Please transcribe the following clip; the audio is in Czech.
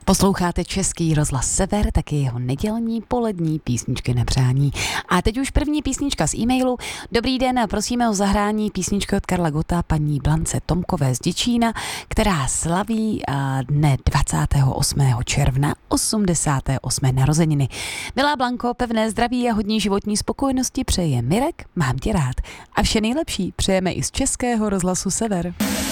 Posloucháte Český rozhlas Sever, taky jeho nedělní polední písničky na přání. A teď už první písnička z e-mailu. Dobrý den, prosíme o zahrání písničky od Karla Gotta paní Blance Tomkové z Děčína, která slaví dne 28. června 88. narozeniny. Milá Blanko, pevné zdraví a hodně životní spokojenosti přeje Mirek, mám tě rád. A vše nejlepší přejeme i z Českého rozhlasu Sever.